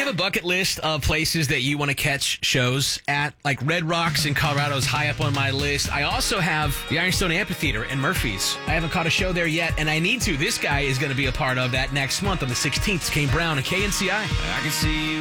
have a bucket list of places that you want to catch shows at? Like Red Rocks in Colorado is high up on my list. I also have the Ironstone Amphitheater in Murphys. I haven't caught a show there yet, and I need to. This guy is going to be a part of that next month on the 16th. Kane Brown and KNCI. I can see you